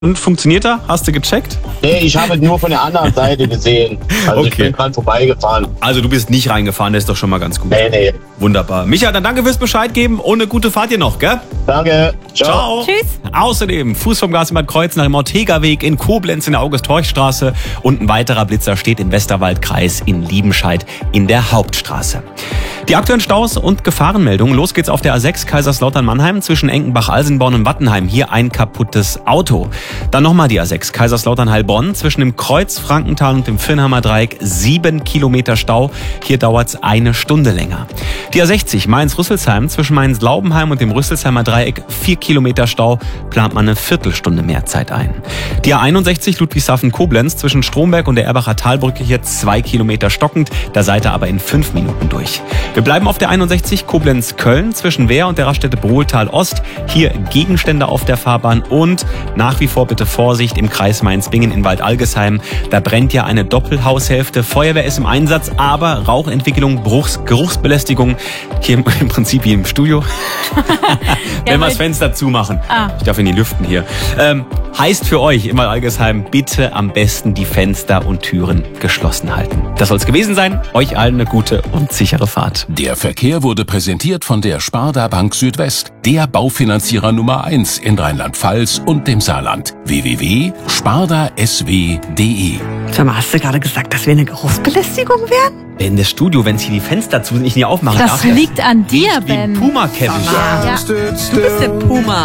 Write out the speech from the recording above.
Und funktioniert er? Hast du gecheckt? Nee, ich habe es nur von der anderen Seite gesehen. Also ich bin gerade vorbeigefahren. Also du bist nicht reingefahren, das ist doch schon mal ganz gut. Nee. Wunderbar. Micha, dann danke fürs Bescheid geben und eine gute Fahrt dir noch, gell? Danke. Ciao. Tschüss. Außerdem Fuß vom Gas in Bad Kreuznach im Ortega-Weg in Koblenz in der August-Horch-Straße und ein weiterer Blitzer steht im Westerwaldkreis in Liebenscheid in der Hauptstraße. Die aktuellen Staus und Gefahrenmeldungen. Los geht's auf der A6 Kaiserslautern-Mannheim zwischen Enkenbach-Alsenborn und Wattenheim. Hier ein kaputtes Auto. Dann nochmal die A6 Kaiserslautern-Heilbronn zwischen dem Kreuz Frankenthal und dem Vinnheimer Dreieck 7 Kilometer Stau. Hier dauert's eine Stunde länger. Die A60 Mainz-Rüsselsheim zwischen Mainz-Laubenheim und dem Rüsselsheimer Dreieck 4 Kilometer Stau. Plant man eine Viertelstunde mehr Zeit ein. Die A61 Ludwigshafen-Koblenz zwischen Stromberg und der Erbacher Talbrücke hier 2 Kilometer stockend. Da seid ihr aber in 5 Minuten durch. Wir bleiben auf der 61 Koblenz-Köln zwischen Wehr und der Raststätte Brohltal-Ost. Hier Gegenstände auf der Fahrbahn und nach wie vor bitte Vorsicht im Kreis Mainz-Bingen in Waldalgesheim. Da brennt ja eine Doppelhaushälfte. Feuerwehr ist im Einsatz, aber Rauchentwicklung, Geruchsbelästigung. Hier im Prinzip wie im Studio. Wenn wir das Fenster zumachen. Ich darf in die Lüften hier. Heißt für euch in Waldalgesheim, bitte am besten die Fenster und Türen geschlossen halten. Das soll es gewesen sein. Euch allen eine gute und sichere Fahrt. Der Verkehr wurde präsentiert von der Sparda Bank Südwest, der Baufinanzierer Nummer 1 in Rheinland-Pfalz und dem Saarland. www.spardasw.de. Sag mal, hast du gerade gesagt, dass wir eine Geruchsbelästigung werden? In das Studio, wenn es hier die Fenster zu sind, ich nie aufmachen darf. Das liegt an dir, wie Ben. Puma-Käfig. Ja, du bist der Puma.